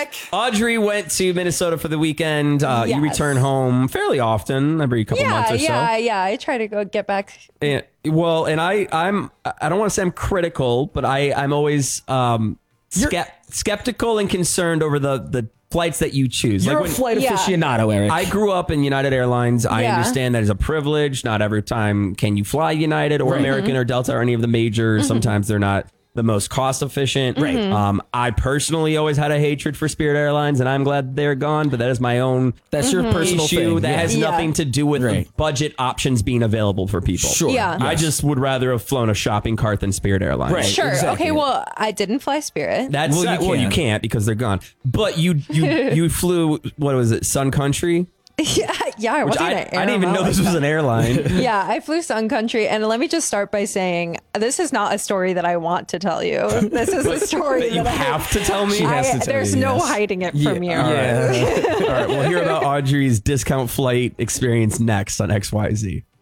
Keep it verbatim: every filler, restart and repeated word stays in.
back. Audrey went to Minnesota for the weekend. Uh, Yes. You return home fairly often, every couple Yeah, months or yeah, so. yeah. I try to go get back. And, well, and I, I'm, I don't want to say I'm critical, but I, I'm always um, skept- skeptical and concerned over the the flights that you choose. You're like a when, flight Yeah. aficionado, Eric. I grew up in United Airlines. I Yeah. understand that is a privilege. Not every time can you fly United or Right. American or Delta or any of the majors. Sometimes they're not the most cost efficient. Right. Um, I personally always had a hatred for Spirit Airlines, and I'm glad they're gone. But that is my own That's your personal issue. thing. That yeah. has Yeah. nothing to do with Right. the budget options being available for people. Sure. Yeah. I Yes. just would rather have flown a shopping cart than Spirit Airlines. Right. Sure. exactly. Okay. Well, I didn't fly Spirit. That's Well, you well, you can't. can't because they're gone. But you you you flew, what was it, Sun Country? yeah, yeah. I Which wasn't I, an I didn't even know airline. this was an airline. Yeah, I flew Sun Country, and let me just start by saying this is not a story that I want to tell you. This is a story That you that I- have to tell me. She has I- to tell there's you, no yes. hiding it Yeah, from you. all right. All right, we'll hear about Audrey's discount flight experience next on X Y Z.